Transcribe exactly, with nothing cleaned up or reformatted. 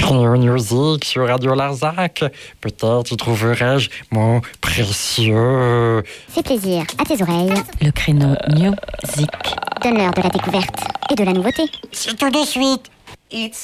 Créneau Music sur Radio Larzac. Peut-être y trouverai-je mon précieux... Fais plaisir à tes oreilles. Le Créneau Music. Donne-leur de la découverte et de la nouveauté. C'est tout de suite. It's